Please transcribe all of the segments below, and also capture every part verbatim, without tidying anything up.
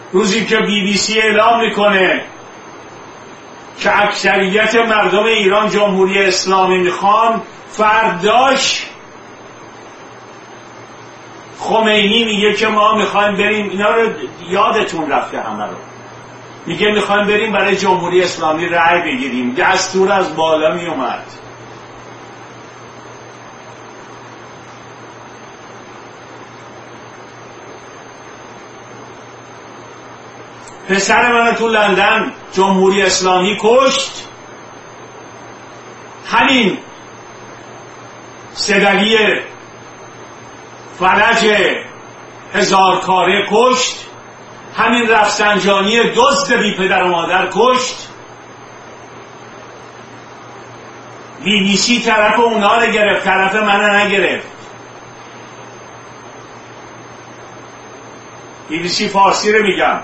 روزی که بی بی سی اعلام میکنه که اکثریت مردم ایران جمهوری اسلامی میخوان، فرداش خمینی میگه که ما میخوایم بریم، اینا رو یادتون رفته همه رو، میگه میخوایم بریم برای جمهوری اسلامی رأی بگیریم. دستور از بالا میومد. پسر من تو لندن جمهوری اسلامی کشت، همین سدلی فرج هزار کاره کشت، همین رفسنجانی دزد بی پدر و مادر کشت. بی بی سی طرف اونا رو گرفت، طرف من نگرفت. بی بی سی فارسی رو میگم.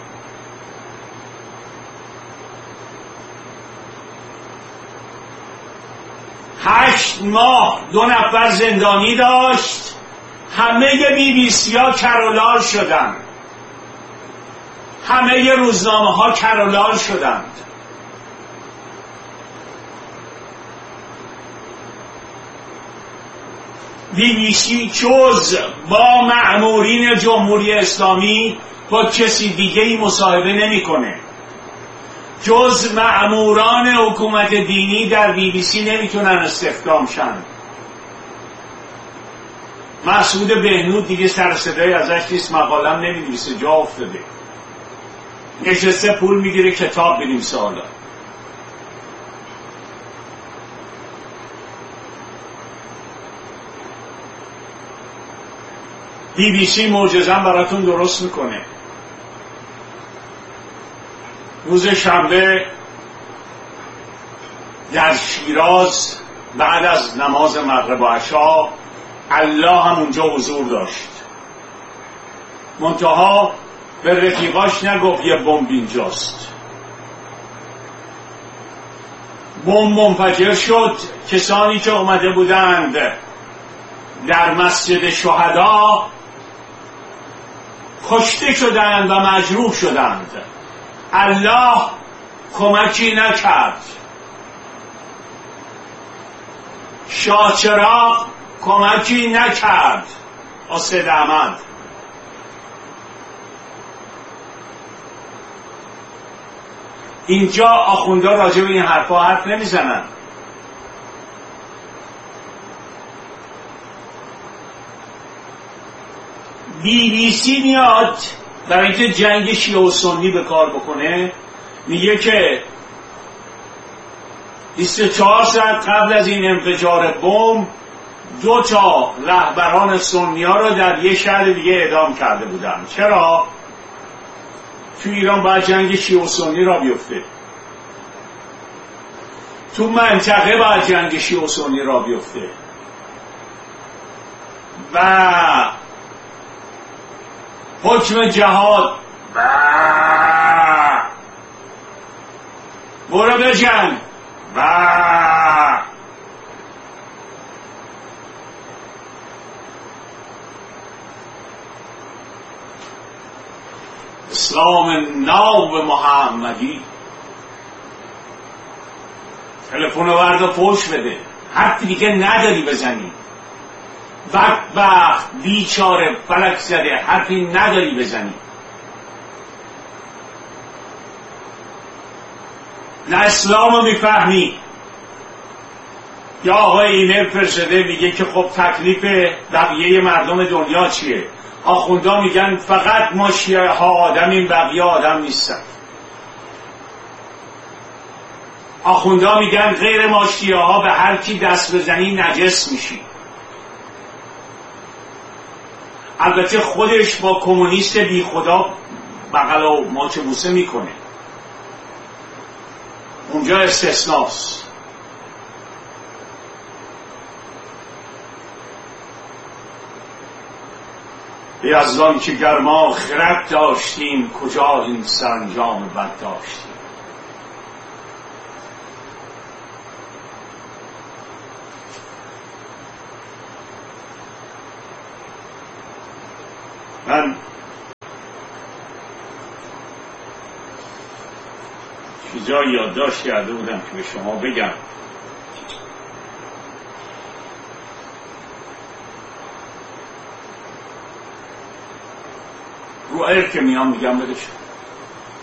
هشت ماه دو نفر زندانی داشت، همه بی بی سی ها کرولار شدند، همه روزنامه ها کرولار شدند. بی بی سی جز با مأمورین جمهوری اسلامی با کسی دیگه ای مصاحبه نمیکنه. جز مأموران حکومت دینی در بی بی سی نمیتونن استخدام شن. مسعود بهنود دیگه سر صدای ازش نیست، مقالم نمی‌نویسه، جا افتاده، نشسته پول میگیره کتاب بنویسه. حالا بی بی سی معجزه‌ام براتون درست میکنه. روز شنبه در شیراز بعد از نماز مغرب و عشا الله هم اونجا حضور داشت، منتها به رفیقاش نگفت یه بمب اینجاست. بمب منفجر شد. کسانی که اومده بودند در مسجد شهدا کشته شدند و مجروح شدند. الله کمکی نکرد. شاه چراغ کمکی نکرد. اسد احمد اینجا آخوندا راجع به این حرفا حرف نمیزنن. بی بی سی میاد برای اینکه جنگ شیعه و سنی به کار بکنه، میگه که بیست و چهار ساعت قبل از این انفجار بمب دو تا رهبران سنی ها رو در یه شهر دیگه اعدام کرده بودن. چرا؟ تو ایران باید جنگ شیعه و سنی را بیفته، تو منطقه باید جنگ شیعه و سنی را بیفته و حکم جهاد برو بجنگ و اسلام ناب محمدی. تلفن رو برد و فوش بده، حرفی دیگه نداری بزنی. بدبخت بیچاره فلک زده، حرفی نداری بزنی. نه اسلام رو میفهمی. یا آقای ایمیل فرستاده میگه که خب تکلیف بقیه مردم دنیا چیه؟ آخوندا میگن فقط ما شیعه ها آدمیم، بقیه آدم نیستن. آخوندا میگن غیر ما شیعه ها به هر کی دست بزنی نجس میشی. البته خودش با کمونیست بی خدا بغل و ماچه بوسه میکنه، اونجا استثناست. یزدان که گرما خرد داشتیم، کجا این سرانجام بد داشتیم. من چیزایی یادداشت کرده بودم که به شما بگم. رو ایر که میام میگم بدش